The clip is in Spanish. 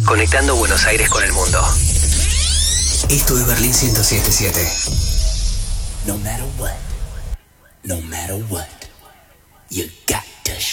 conectando Buenos Aires con el mundo. Esto es Berlín 107.7. No matter what, you got